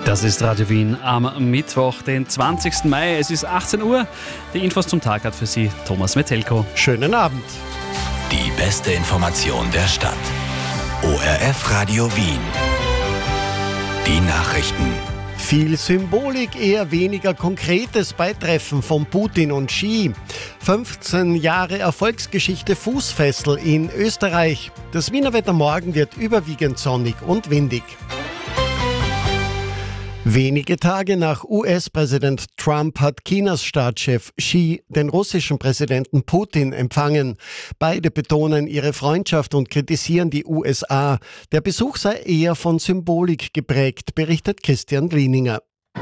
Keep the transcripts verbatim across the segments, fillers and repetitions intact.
Das ist Radio Wien am Mittwoch, den zwanzigsten Mai. Es ist achtzehn Uhr. Die Infos zum Tag hat für Sie Thomas Metelko. Schönen Abend. Die beste Information der Stadt. O R F Radio Wien. Die Nachrichten. Viel Symbolik, eher weniger Konkretes bei Treffen von Putin und Xi. fünfzehn Jahre Erfolgsgeschichte Fußfessel in Österreich. Das Wiener Wetter morgen wird überwiegend sonnig und windig. Wenige Tage nach U S-Präsident Trump hat Chinas Staatschef Xi den russischen Präsidenten Putin empfangen. Beide betonen ihre Freundschaft und kritisieren die U S A. Der Besuch sei eher von Symbolik geprägt, berichtet Christian Glieninger.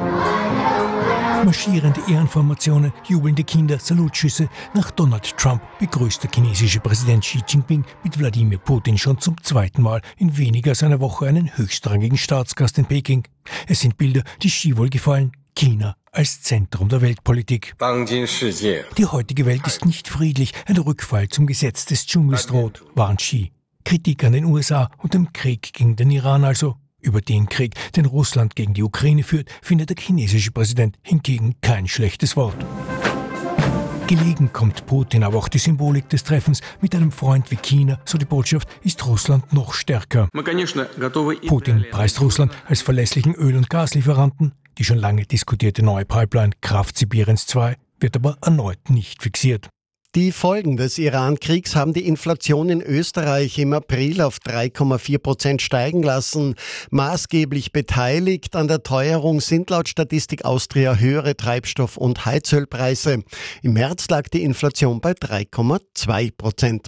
Marschierende Ehrenformationen, jubelnde Kinder, Salutschüsse. Nach Donald Trump begrüßt der chinesische Präsident Xi Jinping mit Wladimir Putin schon zum zweiten Mal in weniger als einer Woche einen höchstrangigen Staatsgast in Peking. Es sind Bilder, die Xi wohl gefallen. China als Zentrum der Weltpolitik. Die heutige Welt ist nicht friedlich. Ein Rückfall zum Gesetz des Dschungels droht, warnt Xi. Kritik an den U S A und dem Krieg gegen den Iran also. Über den Krieg, den Russland gegen die Ukraine führt, findet der chinesische Präsident hingegen kein schlechtes Wort. Gelegen kommt Putin aber auch die Symbolik des Treffens. Mit einem Freund wie China, so die Botschaft, ist Russland noch stärker. Putin preist Russland als verlässlichen Öl- und Gaslieferanten. Die schon lange diskutierte neue Pipeline Kraft Sibiriens zwei wird aber erneut nicht fixiert. Die Folgen des Iran-Kriegs haben die Inflation in Österreich im April auf drei Komma vier Prozent steigen lassen. Maßgeblich beteiligt an der Teuerung sind laut Statistik Austria höhere Treibstoff- und Heizölpreise. Im März lag die Inflation bei drei Komma zwei Prozent.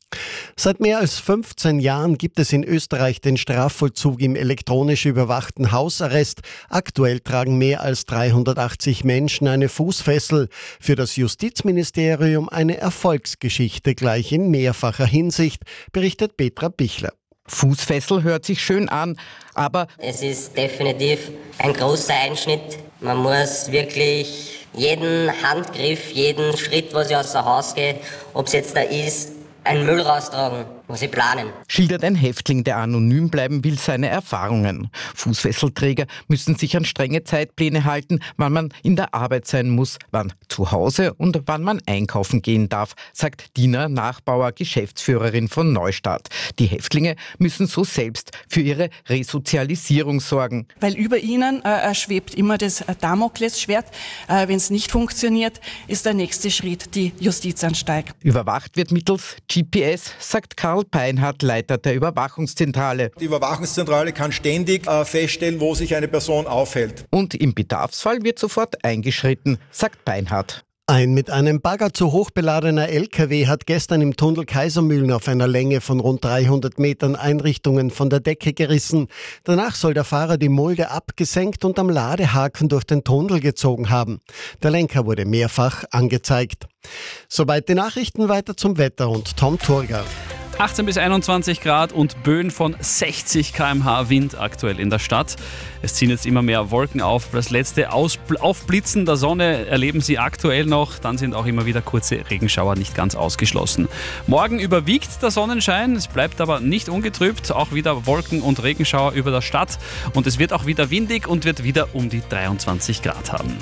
Seit mehr als fünfzehn Jahren gibt es in Österreich den Strafvollzug im elektronisch überwachten Hausarrest. Aktuell tragen mehr als dreihundertachtzig Menschen eine Fußfessel. Für das Justizministerium eine Erfolgsgeschichte gleich in mehrfacher Hinsicht, berichtet Petra Bichler. Fußfessel hört sich schön an, aber es ist definitiv ein großer Einschnitt. Man muss wirklich jeden Handgriff, jeden Schritt, was ich aus dem Haus gehe, ob es jetzt da ist, einen Müll raustragen, muss ich planen. Schildert ein Häftling, der anonym bleiben will, seine Erfahrungen. Fußfesselträger müssen sich an strenge Zeitpläne halten, wann man in der Arbeit sein muss, wann zu Hause und wann man einkaufen gehen darf, sagt Dina Nachbauer, Geschäftsführerin von Neustadt. Die Häftlinge müssen so selbst für ihre Resozialisierung sorgen. Weil über ihnen äh, schwebt immer das Damoklesschwert. Äh, Wenn es nicht funktioniert, ist der nächste Schritt die Justizanstalt. Überwacht wird mittels G P S, sagt Karl Peinhardt, Leiter der Überwachungszentrale. Die Überwachungszentrale kann ständig äh, feststellen, wo sich eine Person aufhält. Und im Bedarfsfall wird sofort eingeschritten, sagt Peinhardt. Ein mit einem Bagger zu hoch beladener L K W hat gestern im Tunnel Kaisermühlen auf einer Länge von rund dreihundert Metern Einrichtungen von der Decke gerissen. Danach soll der Fahrer die Mulde abgesenkt und am Ladehaken durch den Tunnel gezogen haben. Der Lenker wurde mehrfach angezeigt. Soweit die Nachrichten, weiter zum Wetter und Tom Turger. achtzehn bis einundzwanzig Grad und Böen von sechzig Kilometer pro Stunde Wind aktuell in der Stadt. Es ziehen jetzt immer mehr Wolken auf. Das letzte Ausbl- Aufblitzen der Sonne erleben Sie aktuell noch. Dann sind auch immer wieder kurze Regenschauer nicht ganz ausgeschlossen. Morgen überwiegt der Sonnenschein. Es bleibt aber nicht ungetrübt. Auch wieder Wolken und Regenschauer über der Stadt. Und es wird auch wieder windig und wird wieder um die dreiundzwanzig Grad haben.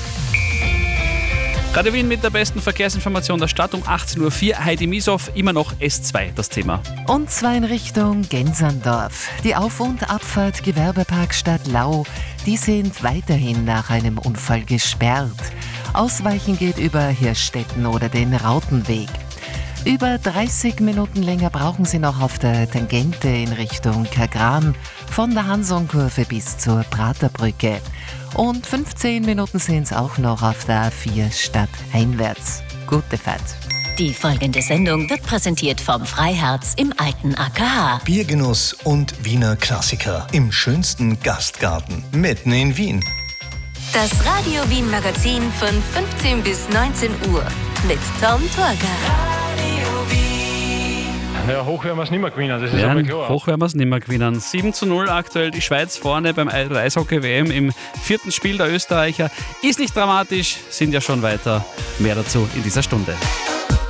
Radio Wien mit der besten Verkehrsinformation der Stadt um achtzehn Uhr vier. Heidi Mieshoff, immer noch S zwei das Thema. Und zwar in Richtung Genserndorf. Die Auf- und Abfahrt Gewerbepark Stadtlau, die sind weiterhin nach einem Unfall gesperrt. Ausweichen geht über Hirstetten oder den Rautenweg. Über dreißig Minuten länger brauchen Sie noch auf der Tangente in Richtung Kagran, von der Hansonkurve bis zur Praterbrücke. Und fünfzehn Minuten sind es auch noch auf der A vier stadtheimwärts. Gute Fahrt. Die folgende Sendung wird präsentiert vom Freiherz im alten A K H. Biergenuss und Wiener Klassiker im schönsten Gastgarten mitten in Wien. Das Radio Wien Magazin von fünfzehn bis neunzehn Uhr mit Tom Turger. Ja, hoch werden wir es nicht mehr gewinnen, das ist ja, aber klar. Hoch werden wir es nicht mehr gewinnen. sieben zu null aktuell die Schweiz vorne beim Eishockey-W M im vierten Spiel der Österreicher. Ist nicht dramatisch, sind ja schon weiter. Mehr dazu in dieser Stunde.